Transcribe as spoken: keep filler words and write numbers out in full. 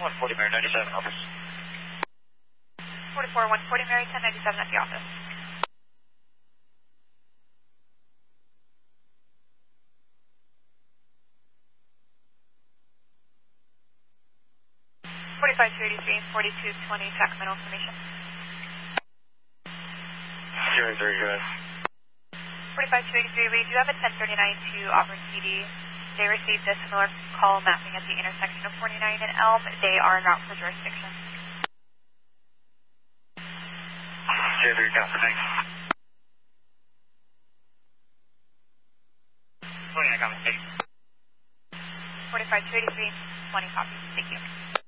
one forty Mary ninety-seven, office. forty-four, one forty Mary, ten ninety-seven at the office. forty-five two eighty-three, forty-two twenty, Sacramento information. zero three, go ahead. forty-five two eighty-three, we do have a ten thirty-nine to Auburn P D. They received a similar call mapping at the intersection of forty-nine and Elm. They are en route for jurisdiction. zero three, copy, thanks. forty-nine, copy, thanks. forty-five two eighty-three, twenty copies, thank you.